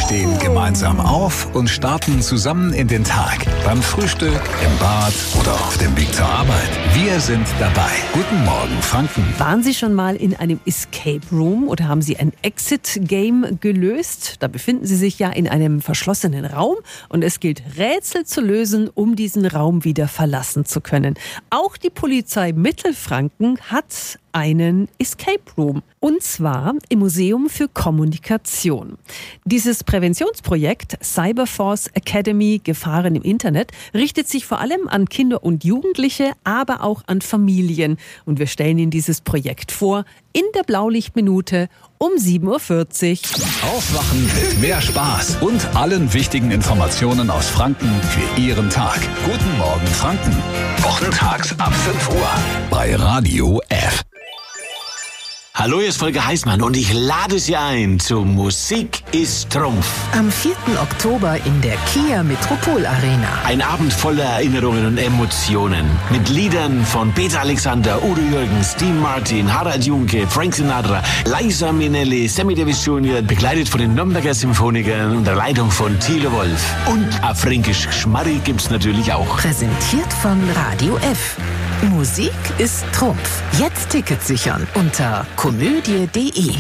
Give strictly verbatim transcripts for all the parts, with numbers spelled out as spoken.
stehen gemeinsam auf und starten zusammen in den Tag. Beim Frühstück, im Bad oder auf dem Weg zur Arbeit. Wir sind dabei. Guten Morgen, Franken. Waren Sie schon mal in einem Escape Room oder haben Sie ein Exit-Game gelöst? Da befinden Sie sich ja in einem verschlossenen Raum und es gilt, Rätsel zu lösen, um diesen Raum wieder verlassen zu können. Auch die Polizei Mittelfranken hat einen Escape Room. Und zwar im Museum für Kommunikation. Dieses Präventionsprojekt Cyberforce Academy Gefahren im Internet richtet sich vor allem an Kinder und Jugendliche, aber auch an Familien. Und wir stellen Ihnen dieses Projekt vor in der Blaulichtminute um sieben Uhr vierzig. Aufwachen mit mehr Spaß und allen wichtigen Informationen aus Franken für Ihren Tag. Guten Morgen, Franken. Wochentags ab fünf Uhr bei Radio F. Hallo, hier ist Volker Heißmann und ich lade Sie ein zu Musik ist Trumpf. Am vierten Oktober in der Kia Metropol Arena. Ein Abend voller Erinnerungen und Emotionen. Mit Liedern von Peter Alexander, Udo Jürgens, Dean Martin, Harald Junke, Frank Sinatra, Liza Minnelli, Sammy Davis Junior, begleitet von den Nürnberger Symphonikern unter Leitung von Thilo Wolf. Und a fränkisch Schmarri gibt's natürlich auch. Präsentiert von Radio F. Musik ist Trumpf. Jetzt Tickets sichern unter komödie punkt de.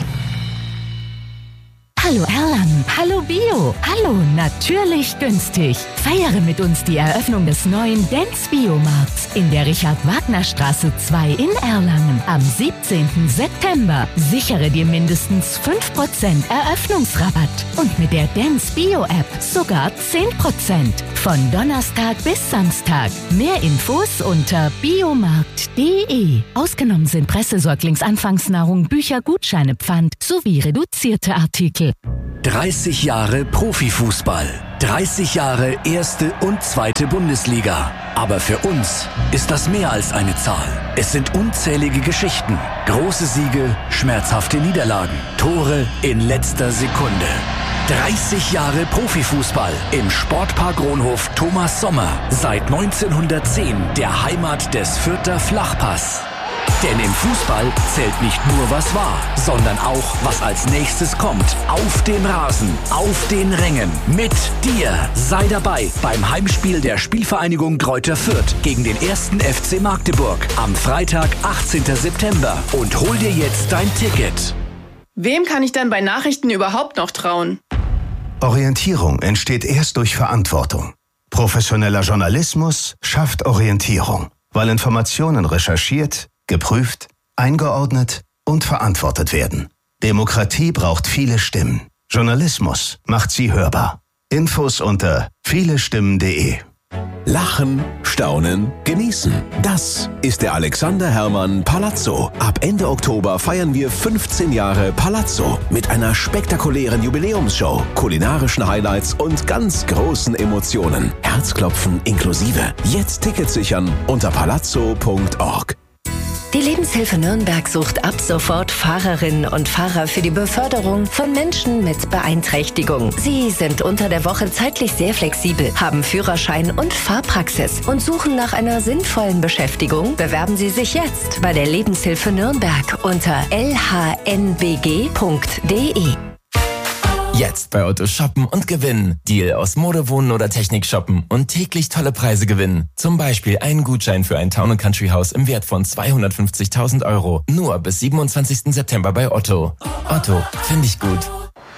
Hallo Erlangen, hallo Bio, hallo natürlich günstig. Feiere mit uns die Eröffnung des neuen Dance Biomarkts in der Richard-Wagner-Straße zwei in Erlangen am siebzehnten September. Sichere dir mindestens fünf Prozent Eröffnungsrabatt und mit der Dance Bio App sogar zehn Prozent. Von Donnerstag bis Samstag. Mehr Infos unter biomarkt punkt de. Ausgenommen sind Pressesäuglingsanfangsnahrung, Bücher, Gutscheine, Pfand sowie reduzierte Artikel. dreißig Jahre Profifußball. dreißig Jahre erste und zweite Bundesliga. Aber für uns ist das mehr als eine Zahl. Es sind unzählige Geschichten. Große Siege, schmerzhafte Niederlagen, Tore in letzter Sekunde. dreißig Jahre Profifußball im Sportpark Ronhof Thomas Sommer. Seit neunzehnhundertzehn der Heimat des Fürther Flachpass. Denn im Fußball zählt nicht nur, was war, sondern auch, was als nächstes kommt. Auf dem Rasen, auf den Rängen, mit dir. Sei dabei beim Heimspiel der Spielvereinigung Greuther Fürth gegen den ersten F C Magdeburg am Freitag, achtzehnten September. Und hol dir jetzt dein Ticket. Wem kann ich denn bei Nachrichten überhaupt noch trauen? Orientierung entsteht erst durch Verantwortung. Professioneller Journalismus schafft Orientierung, weil Informationen recherchiert, geprüft, eingeordnet und verantwortet werden. Demokratie braucht viele Stimmen. Journalismus macht sie hörbar. Infos unter vielestimmen punkt de. Lachen, staunen, genießen. Das ist der Alexander Herrmann Palazzo. Ab Ende Oktober feiern wir fünfzehn Jahre Palazzo mit einer spektakulären Jubiläumsshow, kulinarischen Highlights und ganz großen Emotionen. Herzklopfen inklusive. Jetzt Tickets sichern unter palazzo punkt org. Die Lebenshilfe Nürnberg sucht ab sofort Fahrerinnen und Fahrer für die Beförderung von Menschen mit Beeinträchtigung. Sie sind unter der Woche zeitlich sehr flexibel, haben Führerschein und Fahrpraxis und suchen nach einer sinnvollen Beschäftigung. Bewerben Sie sich jetzt bei der Lebenshilfe Nürnberg unter l h n b g punkt de. Jetzt bei Otto shoppen und gewinnen. Deal aus Mode, Wohnen oder Technik shoppen und täglich tolle Preise gewinnen. Zum Beispiel einen Gutschein für ein Town- und Country-Haus im Wert von zweihundertfünfzigtausend Euro. Nur bis siebenundzwanzigsten September bei Otto. Otto, finde ich gut.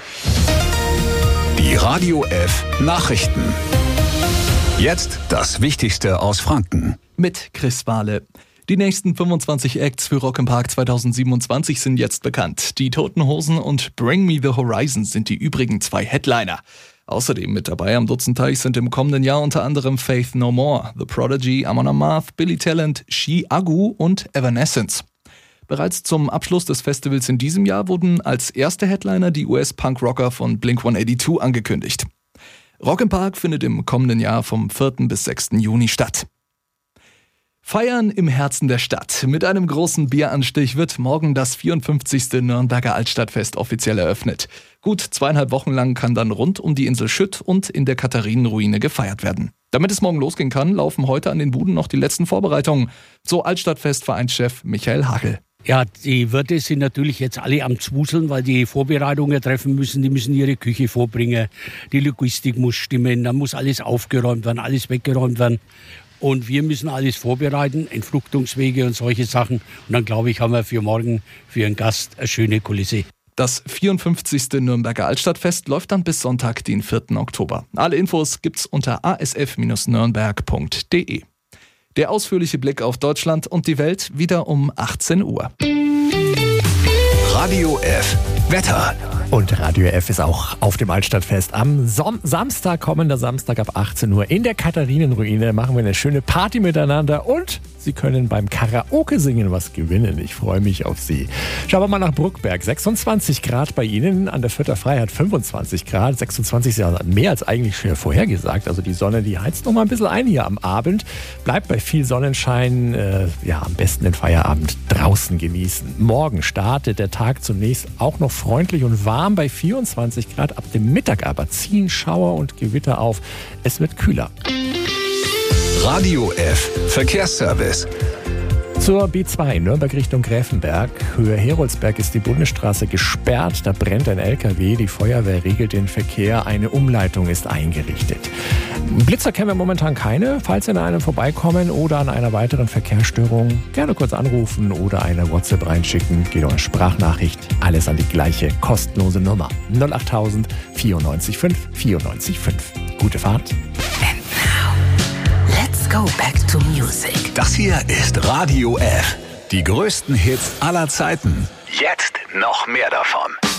Die Radio F Nachrichten. Jetzt das Wichtigste aus Franken. Mit Chris Wahle. Die nächsten fünfundzwanzig Acts für Rock im Park zweitausendsiebenundzwanzig sind jetzt bekannt. Die Toten Hosen und Bring Me the Horizon sind die übrigen zwei Headliner. Außerdem mit dabei am Dutzendteich sind im kommenden Jahr unter anderem Faith No More, The Prodigy, Amon Amarth, Billy Talent, She Agu und Evanescence. Bereits zum Abschluss des Festivals in diesem Jahr wurden als erste Headliner die U S-Punk-Rocker von Blink hundertzweiundachtzig angekündigt. Rock im Park findet im kommenden Jahr vom vierten bis sechsten Juni statt. Feiern im Herzen der Stadt. Mit einem großen Bieranstich wird morgen das vierundfünfzigste Nürnberger Altstadtfest offiziell eröffnet. Gut zweieinhalb Wochen lang kann dann rund um die Insel Schütt und in der Katharinenruine gefeiert werden. Damit es morgen losgehen kann, laufen heute an den Buden noch die letzten Vorbereitungen. So Altstadtfest-Vereinschef Michael Hagel. Ja, die Wirte sind natürlich jetzt alle am Zwuseln, weil die Vorbereitungen treffen müssen. Die müssen ihre Küche vorbringen. Die Logistik muss stimmen. Da muss alles aufgeräumt werden, alles weggeräumt werden. Und wir müssen alles vorbereiten, Entfruchtungswege und solche Sachen. Und dann, glaube ich, haben wir für morgen, für einen Gast, eine schöne Kulisse. Das vierundfünfzigste Nürnberger Altstadtfest läuft dann bis Sonntag, den vierten Oktober. Alle Infos gibt's unter a s f Bindestrich nürnberg punkt d e. Der ausführliche Blick auf Deutschland und die Welt wieder um achtzehn Uhr. Radio F. Wetter. Und Radio F ist auch auf dem Altstadtfest am Som- Samstag, kommender Samstag ab achtzehn Uhr in der Katharinenruine. Machen wir eine schöne Party miteinander und Sie können beim Karaoke singen was gewinnen. Ich freue mich auf Sie. Schauen wir mal nach Bruckberg. sechsundzwanzig Grad bei Ihnen, an der Fürther Freiheit fünfundzwanzig Grad. sechsundzwanzig ist ja mehr als eigentlich vorhergesagt. Also die Sonne, die heizt noch mal ein bisschen ein hier am Abend. Bleibt bei viel Sonnenschein. Äh, ja, am besten den Feierabend draußen genießen. Morgen startet der Tag zunächst auch noch freundlich und warm bei vierundzwanzig Grad. Ab dem Mittag aber ziehen Schauer und Gewitter auf. Es wird kühler. Radio F. Verkehrsservice. Zur B zwei Nürnberg Richtung Gräfenberg. Höhe Heroldsberg ist die Bundesstraße gesperrt. Da brennt ein L K W. Die Feuerwehr regelt den Verkehr. Eine Umleitung ist eingerichtet. Blitzer kennen wir momentan keine. Falls Sie an einem vorbeikommen oder an einer weiteren Verkehrsstörung, gerne kurz anrufen oder eine WhatsApp reinschicken. Geht auch eine Sprachnachricht. Alles an die gleiche kostenlose Nummer. null acht tausend vierundneunzig fünf vierundneunzig fünf. Gute Fahrt. Let's go back to music. Das hier ist Radio F. Die größten Hits aller Zeiten. Jetzt noch mehr davon.